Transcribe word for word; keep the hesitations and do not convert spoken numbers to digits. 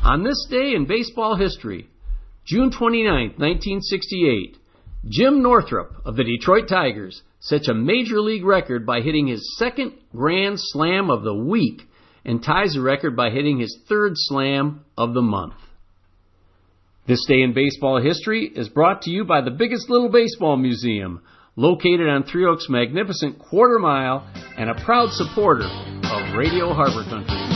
On this day in baseball history, June twenty-ninth, nineteen sixty-eight, Jim Northrup of the Detroit Tigers sets a major league record by hitting his second grand slam of the week and ties the record by hitting his third slam of the month. This day in baseball history is brought to you by the Biggest Little Baseball Museum, located on Three Oaks' magnificent quarter mile and a proud supporter of Radio Harbor Country.